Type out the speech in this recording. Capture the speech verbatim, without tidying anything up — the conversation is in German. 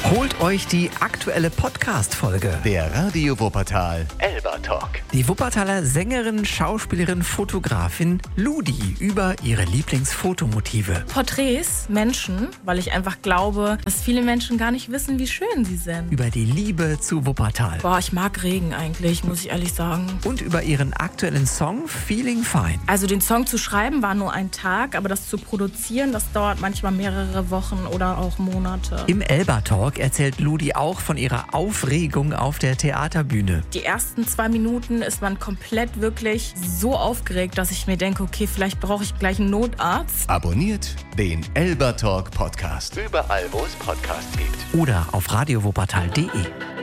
Holt euch die aktuelle Podcast-Folge. Der Radio Wuppertal Elba Talk. Die Wuppertaler Sängerin, Schauspielerin, Fotografin Ludi über ihre Lieblingsfotomotive. Porträts, Menschen, weil ich einfach glaube, dass viele Menschen gar nicht wissen, wie schön sie sind. Über die Liebe zu Wuppertal. Boah, ich mag Regen eigentlich, muss ich ehrlich sagen. Und über ihren aktuellen Song Feeling Fine. Also den Song zu schreiben war nur ein Tag, aber das zu produzieren, das dauert manchmal mehrere Wochen oder auch Monate. Im Elba Talk erzählt Ludi auch von ihrer Aufregung auf der Theaterbühne. Die ersten zwei Minuten ist man komplett wirklich so aufgeregt, dass ich mir denke, okay, vielleicht brauche ich gleich einen Notarzt. Abonniert den Elba Talk Podcast. Überall, wo es Podcasts gibt. Oder auf radio wuppertal punkt de.